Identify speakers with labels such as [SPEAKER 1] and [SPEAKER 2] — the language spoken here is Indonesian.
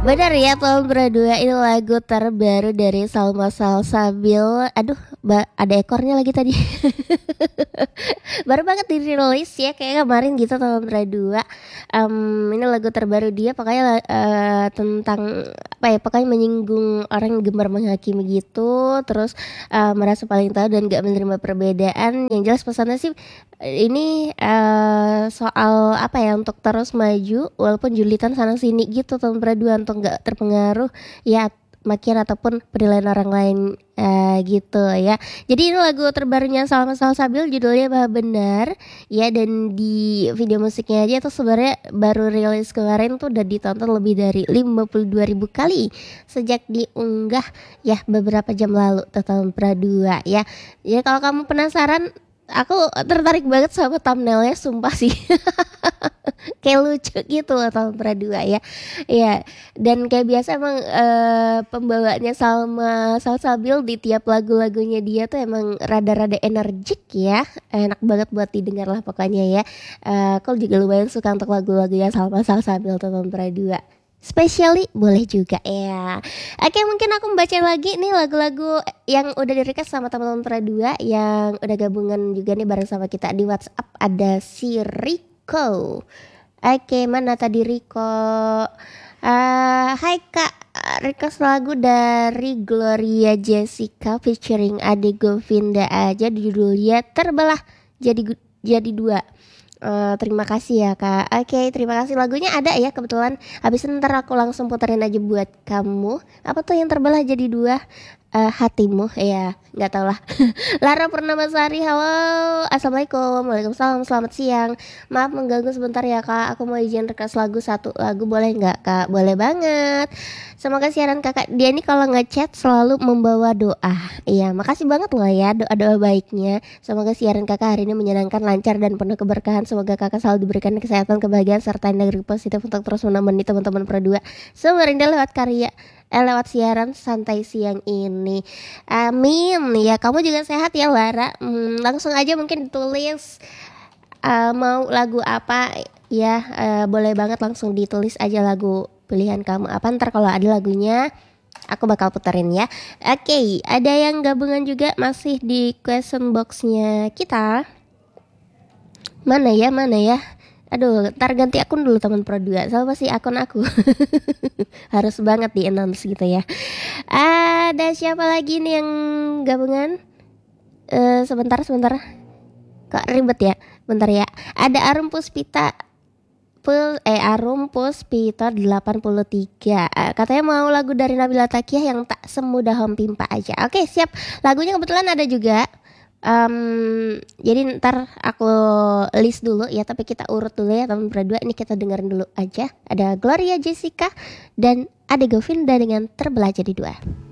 [SPEAKER 1] Benar ya, tahun berdua ini lagu terbaru dari Salma Salsabil. Aduh, ada ekornya lagi tadi. Baru banget dirilis ya, kayak kemarin gitu tahun berdua. Ini lagu terbaru dia, pokoknya tentang apa ya? Pokoknya menyinggung orang yang gemar menghakimi gitu, terus merasa paling tahu dan gak menerima perbedaan. Yang jelas pesannya sih ini soal apa ya, untuk terus maju walaupun julitan sana sini gitu tahun berdua, untuk nggak terpengaruh ya makin ataupun penilaian orang lain gitu ya. Jadi ini lagu terbarunya Salma Salsabil, judulnya Bah Benar ya, dan di video musiknya aja tuh sebenarnya baru rilis kemarin tuh udah ditonton lebih dari 52.000 kali sejak diunggah ya beberapa jam lalu tuh tahun berdua ya. Ya kalau kamu penasaran, aku tertarik banget sama thumbnailnya, sumpah sih. Kayak lucu gitu loh tahun dua ya. Ya, dan kayak biasa emang pembawaannya Salma Salsabil di tiap lagu-lagunya dia tuh emang rada-rada energik ya. Enak banget buat didengar lah pokoknya ya. Aku juga lumayan suka untuk lagu-lagunya Salma Salsabil tahun dua. Especially boleh juga ya. Oke, mungkin aku membaca lagi nih lagu-lagu yang udah di-request sama teman-teman dua yang udah gabungan juga nih bareng sama kita di WhatsApp. Ada si Rico. Oke, mana tadi Rico? Hai Kak, request lagu dari Gloria Jessica featuring Ade Govinda aja, judulnya Terbelah jadi dua. Terima kasih ya Kak. Oke, terima kasih, lagunya ada ya kebetulan. Habis ntar aku langsung puterin aja buat kamu. Apa tuh yang terbelah jadi dua? Hatimu ya, nggak tau lah. Lara Purnamasari, halo, assalamualaikum, waalaikumsalam, selamat siang. Maaf mengganggu sebentar ya Kak, aku mau izin request lagu, satu lagu boleh nggak Kak? Boleh banget. Semoga siaran kakak dia ini kalau ngechat selalu membawa doa. Iya, makasih banget loh ya doa-doa baiknya. Semoga siaran kakak hari ini menyenangkan, lancar dan penuh keberkahan. Semoga kakak selalu diberikan kesehatan, kebahagiaan serta energi positif untuk terus menemani teman-teman berdua sumerindah lewat karya lewat siaran santai siang ini. Amin ya, kamu juga sehat ya Lara. Langsung aja mungkin ditulis mau lagu apa ya, boleh banget langsung ditulis aja lagu pilihan kamu apa, ntar kalau ada lagunya aku bakal puterin ya. Oke, ada yang gabungan juga masih di question boxnya kita. Mana ya? Aduh, ntar ganti akun dulu teman Pro 2. Sama sih akun aku. Harus banget di announce gitu ya. Ada siapa lagi nih yang gabungan? Sebentar. Kok ribet ya? Bentar ya. Ada Arum Puspita Arum Puspita 83. Katanya mau lagu dari Nabila Takiah yang tak semudah Hom Pimpa aja. Oke, siap. Lagunya kebetulan ada juga. Jadi ntar aku list dulu ya, tapi kita urut dulu ya teman berdua. Ini kita dengerin dulu aja. Ada Gloria Jessica dan Ade Govinda dengan Terbelah Jadi Dua.